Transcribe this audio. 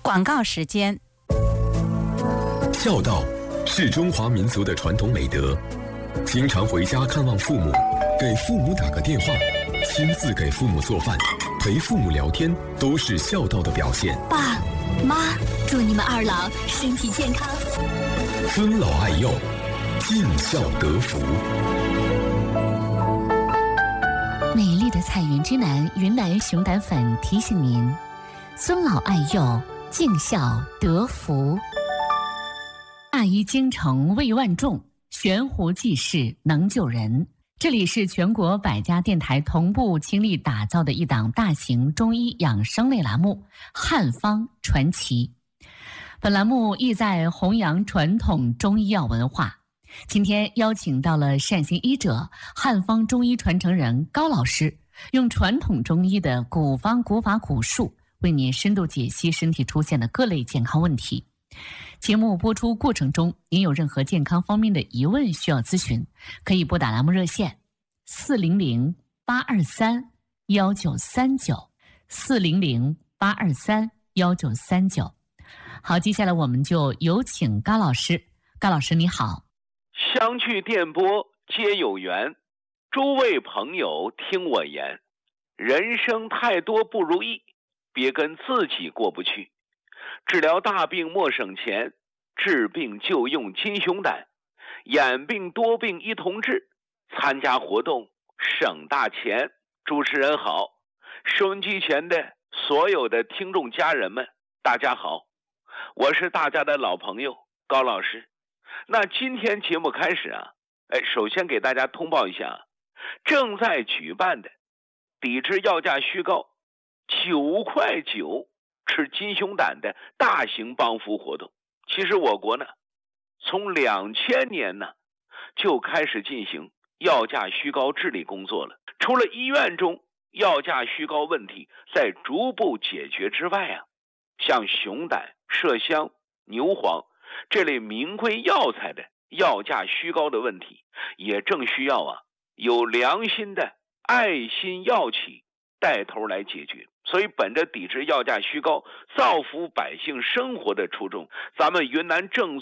广告时间。 孝道是中华民族的传统美德，经常回家看望父母，给父母打个电话，亲自给父母做饭，陪父母聊天，都是孝道的表现。 爸妈，祝你们二老身体健康， 尊老爱幼，尽孝得福。 美丽的彩云之南云南熊胆粉提醒您：尊老爱幼，尽孝得福。大医精诚为万众，悬壶济世能救人。这里是全国100家电台同步倾力打造的一档大型中医养生类栏目《汉方传奇》。本栏目意在弘扬传统中医药文化。今天邀请到了善心医者、汉方中医传承人高老师，用传统中医的古方、古法、古术，为您深度解析身体出现的各类健康问题。节目播出过程中，您有任何健康方面的疑问需要咨询，可以拨打栏目热线400-823-1939 400-823-1939。好，接下来我们就有请高老师。高老师你好。 相聚电波皆有缘，诸位朋友听我言，人生太多不如意，别跟自己过不去。治疗大病莫省钱，治病就用金熊胆，眼病多病一同治，参加活动省大钱。主持人好，收音机前的所有的听众家人们大家好，我是大家的老朋友高老师。那今天节目开始啊，首先给大家通报一下正在举办的抵制药价虚高9块9吃金熊胆的大型帮扶活动。其实我国呢，从2000年呢就开始进行药价虚高治理工作了。除了医院中药价虚高问题在逐步解决之外啊，像熊胆、麝香、牛黄这类名贵药材的药价虚高的问题，也正需要有良心的爱心药企带头来解决。所以本着抵制药价虚高、造福百姓生活的初衷，咱们云南正